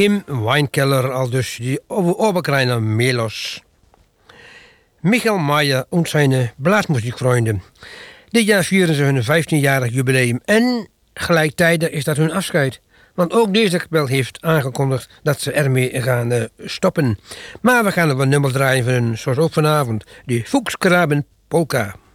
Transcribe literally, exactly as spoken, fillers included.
Im Weinkeller, al dus die Oberkleiner Melos. Michael Mayer en zijn blaasmuziekvrienden. Dit jaar vieren ze hun vijftienjarig jubileum en gelijktijdig is dat hun afscheid. Want ook deze kapel heeft aangekondigd dat ze ermee gaan uh, stoppen. Maar we gaan er wat nummers draaien van hun, zoals ook vanavond, die Fuchsgraben Polka.